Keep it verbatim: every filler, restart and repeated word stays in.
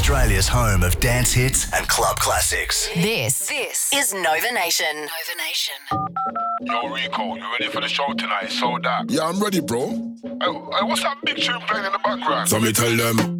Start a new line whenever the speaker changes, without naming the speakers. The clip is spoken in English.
Australia's home of dance hits and club classics.
This, this is Nova Nation. Nova Nation.
Yo, Rico, you ready for the show tonight? So that.
Yeah, I'm ready, bro.
Hey, hey, what's that big tune playing in the background?
So me tell them.